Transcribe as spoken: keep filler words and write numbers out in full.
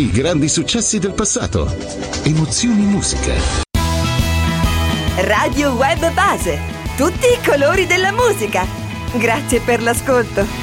I grandi successi del passato. Emozioni musica. Radio Web Base. Tutti i colori della musica. Grazie per l'ascolto.